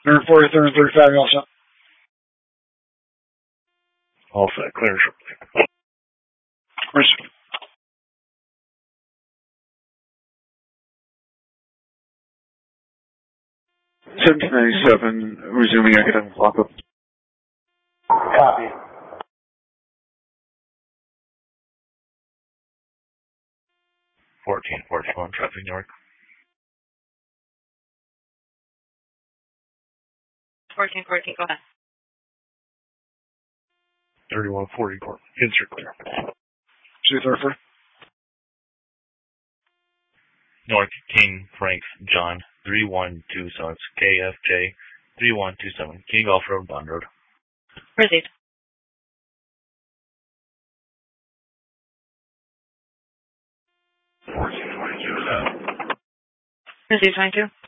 340, 335, you all set? All set. Clear shortly. Mercy. $17.97, resuming academic lockup. Copy. 1441, traffic Newark. 1414, go ahead. 3140, kids are clear. 234. North King Frank John 3127, KFJ 3127, King Golf Road, Bond Road. Proceed. Proceed 22.